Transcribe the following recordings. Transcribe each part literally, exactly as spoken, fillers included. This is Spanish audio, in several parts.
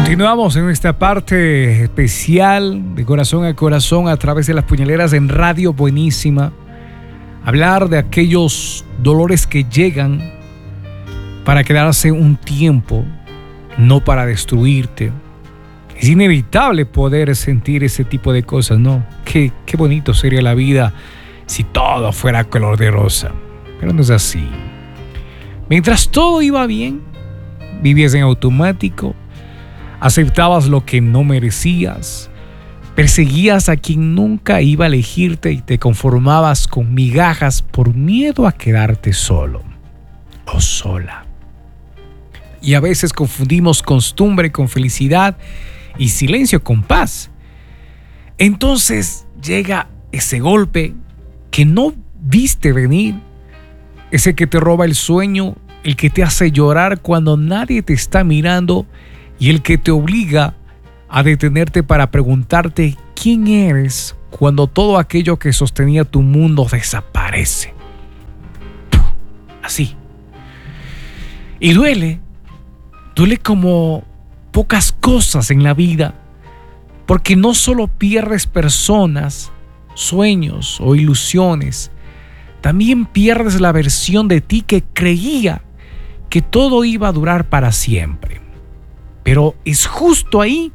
Continuamos en esta parte especial de Corazón a Corazón a través de las puñaleras en Radio Buenísima. Hablar de aquellos dolores que llegan para quedarse un tiempo, no para destruirte. Es inevitable poder sentir ese tipo de cosas, ¿no? Qué, qué bonito sería la vida si todo fuera color de rosa. Pero no es así. Mientras todo iba bien, vivías en automático, aceptabas lo que no merecías, perseguías a quien nunca iba a elegirte y te conformabas con migajas por miedo a quedarte solo o sola. Y a veces confundimos costumbre con felicidad y silencio con paz. Entonces llega ese golpe que no viste venir, ese que te roba el sueño, el que te hace llorar cuando nadie te está mirando y el que te obliga a detenerte para preguntarte quién eres cuando todo aquello que sostenía tu mundo desaparece. Así. Y duele, duele como pocas cosas en la vida, porque no solo pierdes personas, sueños o ilusiones, también pierdes la versión de ti que creía que todo iba a durar para siempre. Pero es justo ahí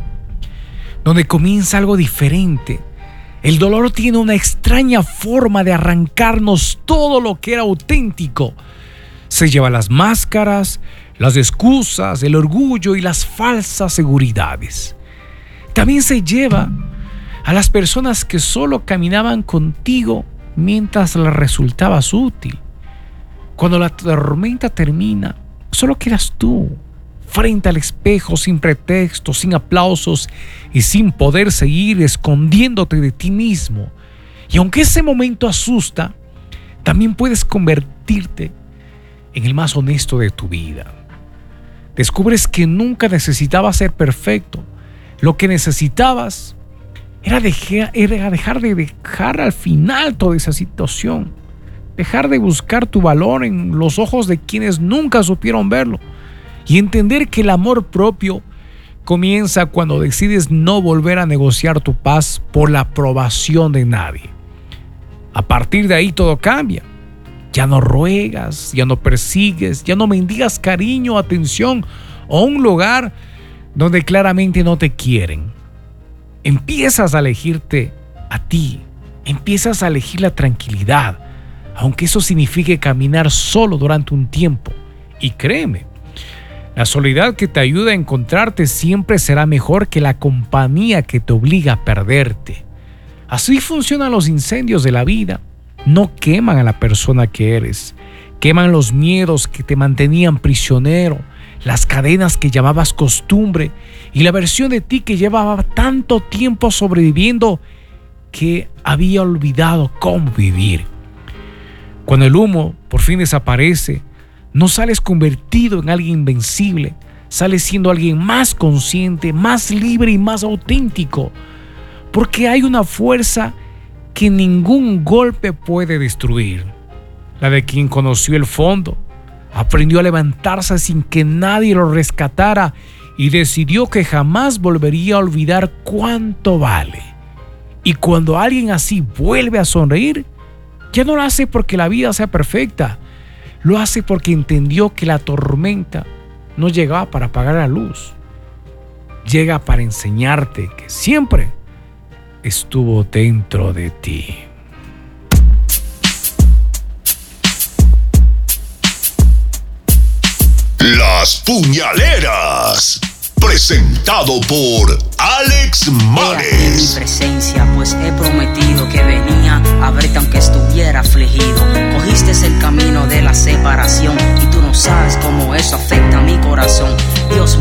donde comienza algo diferente. El dolor tiene una extraña forma de arrancarnos todo lo que era auténtico. Se lleva las máscaras, las excusas, el orgullo y las falsas seguridades. También se lleva a las personas que solo caminaban contigo mientras les resultabas útil. Cuando la tormenta termina, solo quedas tú, frente al espejo, sin pretextos, sin aplausos y sin poder seguir escondiéndote de ti mismo. Y aunque ese momento asusta, también puedes convertirte en el más honesto de tu vida. Descubres que nunca necesitabas ser perfecto. Lo que necesitabas era dejar, era dejar de dejar al final toda esa situación. Dejar de buscar tu valor en los ojos de quienes nunca supieron verlo. Y entender que el amor propio comienza cuando decides no volver a negociar tu paz por la aprobación de nadie. A partir de ahí todo cambia. Ya no ruegas, ya no persigues, ya no mendigas cariño, atención o un lugar donde claramente no te quieren. Empiezas a elegirte a ti, empiezas a elegir la tranquilidad, aunque eso signifique caminar solo durante un tiempo. Y créeme, la soledad que te ayuda a encontrarte siempre será mejor que la compañía que te obliga a perderte. Así funcionan los incendios de la vida. No queman a la persona que eres, queman los miedos que te mantenían prisionero, las cadenas que llamabas costumbre y la versión de ti que llevaba tanto tiempo sobreviviendo que había olvidado cómo vivir. Cuando el humo por fin desaparece, no sales convertido en alguien invencible, sales siendo alguien más consciente, más libre y más auténtico, porque hay una fuerza que ningún golpe puede destruir, la de quien conoció el fondo, aprendió a levantarse sin que nadie lo rescatara y decidió que jamás volvería a olvidar cuánto vale. Y cuando alguien así vuelve a sonreír, ya no lo hace porque la vida sea perfecta, lo hace porque entendió que la tormenta no llegaba para apagar la luz, llega para enseñarte que siempre estuvo dentro de ti. Las Puñaleras, presentado por Alex Mares. En mi presencia, pues he prometido que venía a verte aunque estuviera afligido. Cogiste el camino de la separación y tú no sabes cómo eso afecta a mi corazón.